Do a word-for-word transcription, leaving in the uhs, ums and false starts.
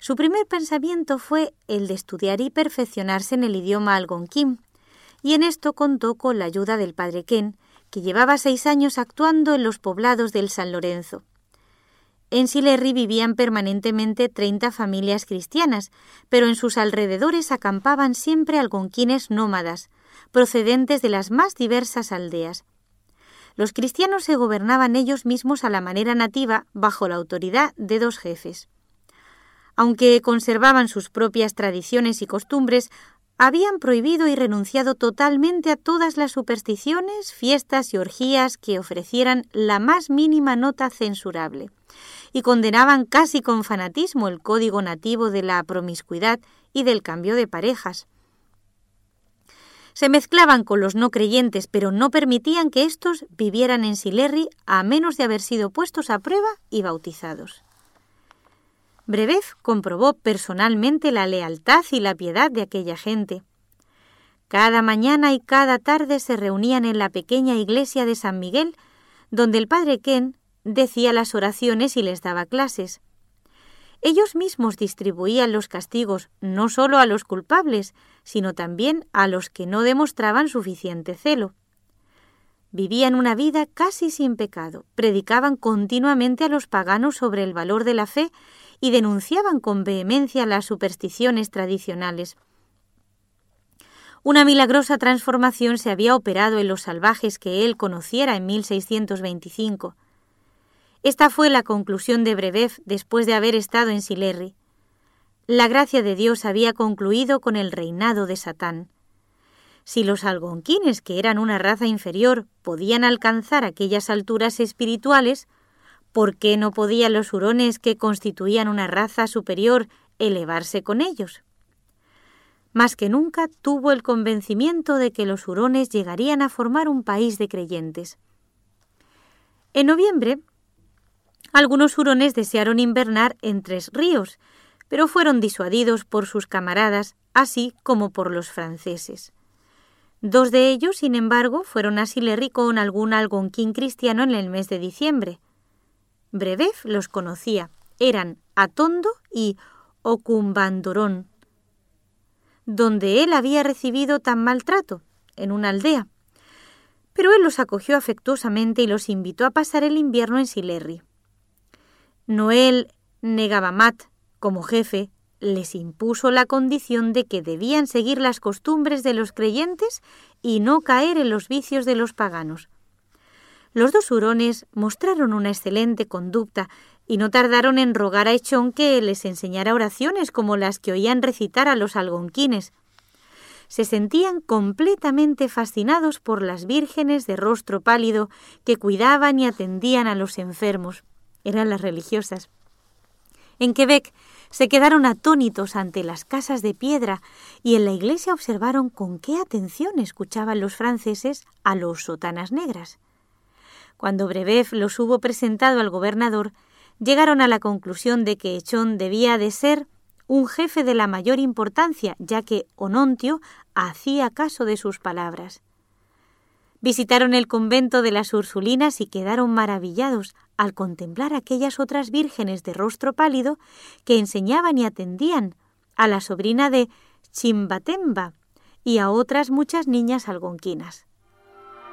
Su primer pensamiento fue el de estudiar y perfeccionarse en el idioma algonquín, y en esto contó con la ayuda del padre Ken, que llevaba seis años actuando en los poblados del San Lorenzo. En Silerri vivían permanentemente treinta familias cristianas, pero en sus alrededores acampaban siempre algonquines nómadas, procedentes de las más diversas aldeas. Los cristianos se gobernaban ellos mismos a la manera nativa, bajo la autoridad de dos jefes. Aunque conservaban sus propias tradiciones y costumbres, habían prohibido y renunciado totalmente a todas las supersticiones, fiestas y orgías que ofrecieran la más mínima nota censurable, y condenaban casi con fanatismo el código nativo de la promiscuidad y del cambio de parejas. Se mezclaban con los no creyentes, pero no permitían que éstos vivieran en Silerri a menos de haber sido puestos a prueba y bautizados. Brebev comprobó personalmente la lealtad y la piedad de aquella gente. Cada mañana y cada tarde se reunían en la pequeña iglesia de San Miguel, donde el padre Ken decía las oraciones y les daba clases. Ellos mismos distribuían los castigos no solo a los culpables, sino también a los que no demostraban suficiente celo. Vivían una vida casi sin pecado, predicaban continuamente a los paganos sobre el valor de la fe y denunciaban con vehemencia las supersticiones tradicionales. Una milagrosa transformación se había operado en los salvajes que él conociera en mil seiscientos veinticinco. Esta fue la conclusión de Brebev después de haber estado en Silerri. La gracia de Dios había concluido con el reinado de Satán. Si los algonquines, que eran una raza inferior, podían alcanzar aquellas alturas espirituales, ¿por qué no podían los hurones, que constituían una raza superior, elevarse con ellos? Más que nunca tuvo el convencimiento de que los hurones llegarían a formar un país de creyentes. En noviembre, algunos hurones desearon invernar en Tres Ríos, pero fueron disuadidos por sus camaradas, así como por los franceses. Dos de ellos, sin embargo, fueron a Silerri con algún algonquín cristiano en el mes de diciembre. Brebev los conocía, eran Atondo y Ocumbandorón, donde él había recibido tan mal trato, en una aldea. Pero él los acogió afectuosamente y los invitó a pasar el invierno en Silerri. Noel Negabamat, como jefe, les impuso la condición de que debían seguir las costumbres de los creyentes y no caer en los vicios de los paganos. Los dos hurones mostraron una excelente conducta y no tardaron en rogar a Echón que les enseñara oraciones como las que oían recitar a los algonquines. Se sentían completamente fascinados por las vírgenes de rostro pálido que cuidaban y atendían a los enfermos. Eran las religiosas. En Quebec se quedaron atónitos ante las casas de piedra y en la iglesia observaron con qué atención escuchaban los franceses a los sotanas negras. Cuando Brebev los hubo presentado al gobernador, llegaron a la conclusión de que Echón debía de ser un jefe de la mayor importancia, ya que Onontio hacía caso de sus palabras. Visitaron el convento de las Ursulinas y quedaron maravillados al contemplar aquellas otras vírgenes de rostro pálido que enseñaban y atendían a la sobrina de Chimbatemba y a otras muchas niñas algonquinas.